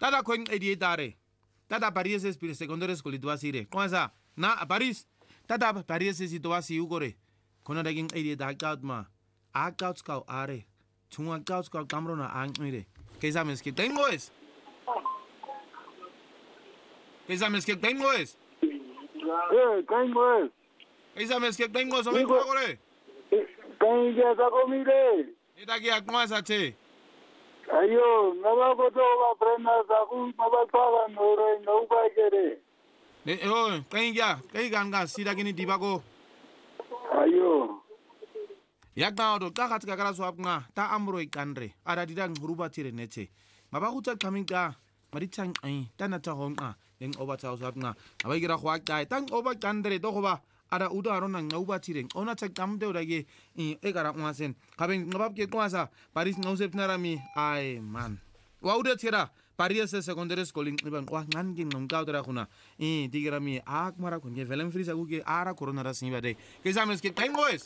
Tata coin edietare. Tata Paris es secondary school ituasire. Kwanza na Paris. Tata Paris es ituasi ugore. Kona daging ediet ma. Out scout are. Tunga out scout camrona angmire. Kesa meske tengo es. Kesa meske tengo es. Tengo es. Kesa meske tengo so me gore. Tengo ya comire. Ita ki akmasa che. Ayo, no va a poder aprender a un papá no va a querer. Kaya ganga sida gini dibago. Ayo. Yakna odo ta katika kala swap nga ta amro ikandre ada didang ruba tire neche. Maba uta coming ka maritang ai tana ta honga ning oba ta swap nga. Aba gira khwa kai tang oba kandre to khoba ada uda arona ngauba tire ona ta kamde odage e gara ngwasen kaben ngabab ke kwasa Paris ngosep narami ai man. Wa uda tira Paris secondary schooling iban kwa ngangi ngomka utara khuna digira mi ak mara kunge velem frisa kuke ara corona rasni bade. Kesames ke tengo es.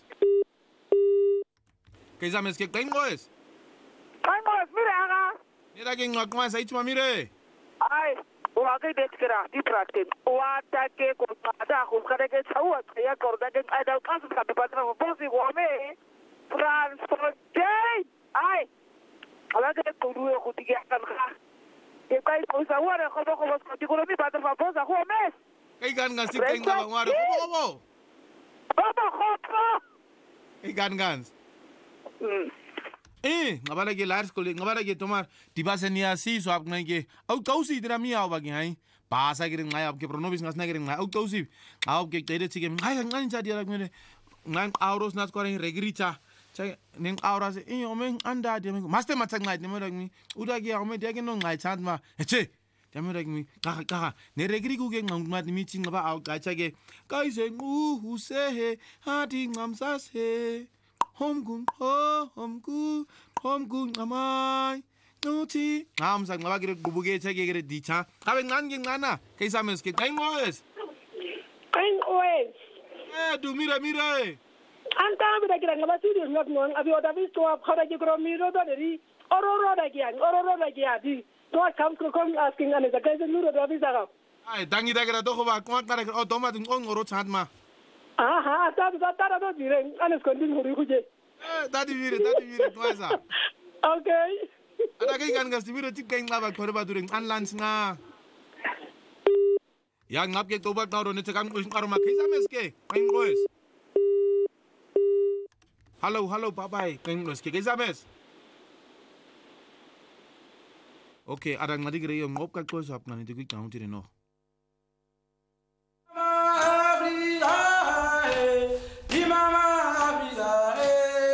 ¿Qué sabes que tengo es? Tengo es, mire, haga. Mira que no acaba de decir, mire. Ay, o aquí de espera, di practic. O ataque con pata, buscar que saúde, que ya corta que hay del caso, que para trabajar, pues igual me. Transporte. Ay, a la que tu ruido justicia canja. Que cae con saúde, jodo como contigo mi para trabajar, pues a jueves. ¿Qué ganas si tengo a guardar? ¿Cómo? ¿Cómo? ¿Qué ganas? Ngabala ke large school ngabala ke tomar tibase ni asi so apna ke au kausi dira mi au bagi hai pasa ke ngai au ke pronovis ngas na ke ngai au kausi au ke tere chike ngai ngai cha dira ngene ngai auros nas ko regrita cha ning auras omen anda de master matang ngai de mo mi uda ke au me de ke no ngai chat ma che Jamu mi kaka ne regri ku ke ngmat mi ching ba au ka cha ke kai se ngu hu se he ha di ngam sa se Homgun amai nuti ngam sang ngaba kire gubuge che kire dicha kabe ngangi ngana kaisa mes ke kain oes du mira anta mira kira ngaba serious not non abi oda vi to khara ki kro miro do deri ororo da kia di to kam ko kom asking ane da kaisa nuro do vi saga ai dangi da kira to khoba ko kara o to ma ding oro chat ma aha ta do dire ane skondin hori khuje tadi vire toisa okay ada kai kan gas vire tik kai ngaba khore ba during anlans nga yang ngap ke tobat na ro ne tekam ko aroma kaisa meske kain goes hello bye kain meske kaisa mes okay ada ngadi gre yo ngop ka ko sap na ni tik kaun tire no